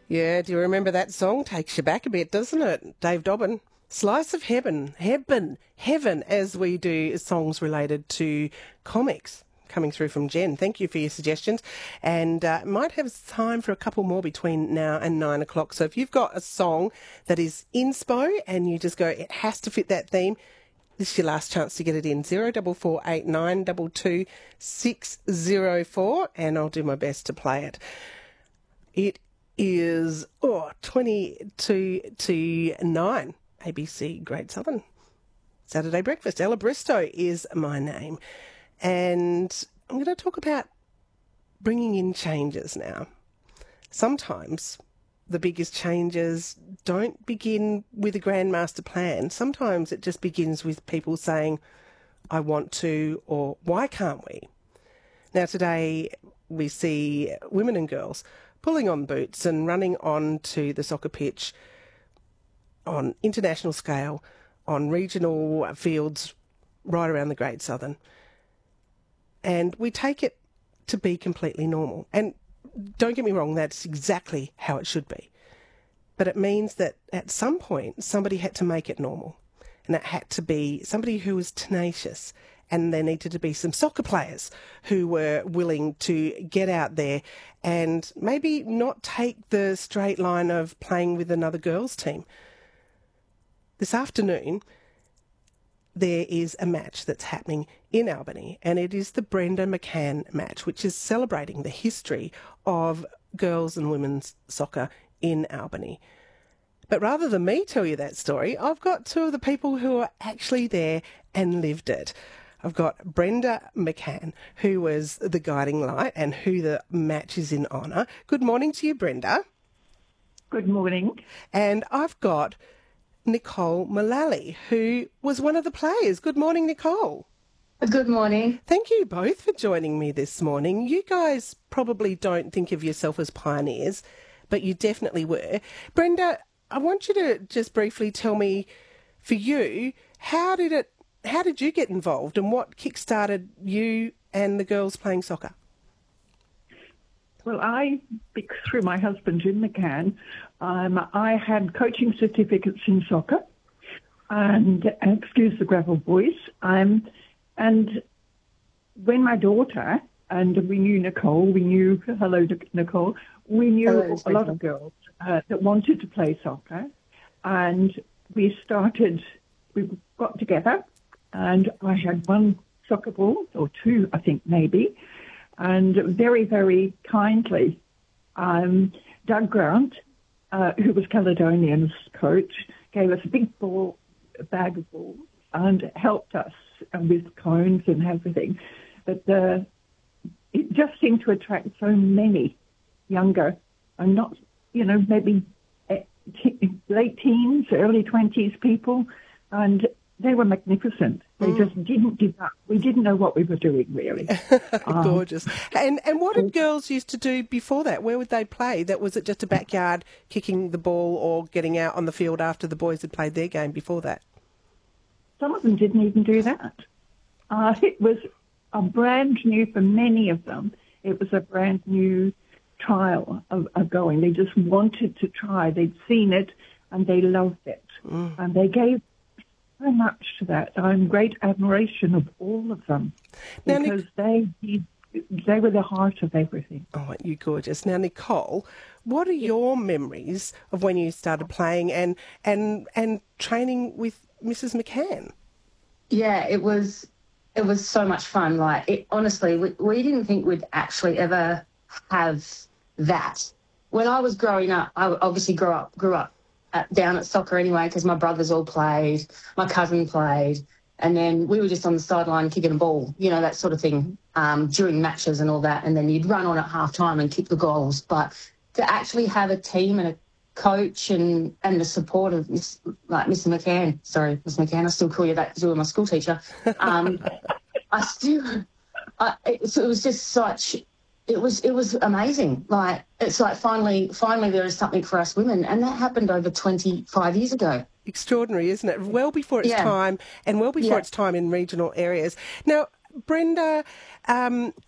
Yeah, do you remember that song? Takes you back a bit, doesn't it? Dave Dobbin. Slice of Heaven, as we do songs related to comics. Coming through from Jen. Thank you for your suggestions. And might have time for a couple more between now and 9 o'clock. So if you've got a song that is inspo and you just go, it has to fit that theme, this is your last chance to get it in. 0448 604, and I'll do my best to play it. It is 22 to 9. ABC Great Southern Saturday Breakfast. Ella Bristow is my name. And I'm going to talk about bringing in changes now. Sometimes the biggest changes don't begin with a grand master plan. Sometimes it just begins with people saying, I want to, or why can't we? Now today we see women and girls pulling on boots and running onto the soccer pitch on international scale, on regional fields right around the Great Southern. And we take it to be completely normal. And don't get me wrong, that's exactly how it should be. But it means that at some point, somebody had to make it normal. And it had to be somebody who was tenacious. And there needed to be some soccer players who were willing to get out there and maybe not take the straight line of playing with another girls' team. This afternoon, there is a match that's happening in Albany, and it is the Brenda McCann match, which is celebrating the history of girls and women's soccer in Albany. But rather than me tell you that story, I've got two of the people who are actually there and lived it. I've got Brenda McCann, who was the guiding light and who the match is in honour. Good morning to you, Brenda. Good morning. And I've got Nicole Mullally, who was one of the players. Good morning, Nicole. Good morning. Thank you both for joining me this morning. You guys probably don't think of yourself as pioneers, but you definitely were. Brenda, I want you to just briefly tell me, for you, how did you get involved and what kick-started you and the girls playing soccer? Well, through my husband, Jim McCann, I had coaching certificates in soccer, and excuse the gravel voice, and when my daughter, and we knew Nicole, hello Nicole, we knew hello, a lot of girls that wanted to play soccer, and we got together, and I had one soccer ball, or two, I think maybe, and very, very kindly, Doug Grant, who was Caledonian's coach, gave us a big bag of balls, and helped us with cones and everything. But it just seemed to attract so many younger, and not, maybe late teens, early 20s people, and they were magnificent. They just didn't give up. We didn't know what we were doing, really. Gorgeous. And what did girls used to do before that? Where would they play? Was it just a backyard kicking the ball or getting out on the field after the boys had played their game before that? Some of them didn't even do that. It was a brand new, for many of them, it was a brand new trial of going. They just wanted to try. They'd seen it and they loved it. And they gave so much to that. I'm great admiration of all of them because they were the heart of everything. Oh, you gorgeous. Now, Nicole, what are your memories of when you started playing and training with Mrs. McCann? Yeah, it was so much fun. Honestly, we didn't think we'd actually ever have that. When I was growing up, I obviously grew up down at soccer anyway, because my brothers all played, my cousin played, and then we were just on the sideline kicking a ball, that sort of thing, during matches and all that, and then you'd run on at half-time and kick the goals. But to actually have a team and a coach and the support of Mr. McCann, sorry, Miss McCann, I still call you that because you were my school teacher, it was just such... It was amazing. It's like finally there is something for us women, and that happened over 25 years ago. Extraordinary, isn't it? Well before its time, and well before its time in regional areas. Now, Brenda,